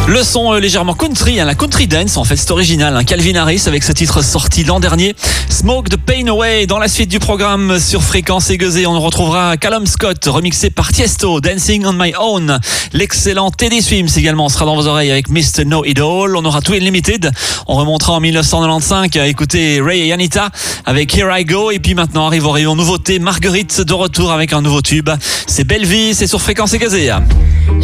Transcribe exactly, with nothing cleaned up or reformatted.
Le son euh, légèrement country, hein, la country dance, en fait c'est original, hein, Calvin Harris avec ce titre sorti l'an dernier, Smoke the Pain Away. Dans la suite du programme sur Fréquence Aiguisée, on retrouvera Callum Scott remixé par Tiesto, Dancing on My Own. L'excellent Teddy Swims également sera dans vos oreilles avec mister Know It All. On aura Twin Limited, on remontera en dix-neuf cent quatre-vingt-quinze à écouter Ray et Anita avec Here I Go. Et puis maintenant arrive au rayon nouveauté, Marguerite de retour avec un nouveau tube, c'est Belle Vie, c'est sur Fréquence Aiguisée.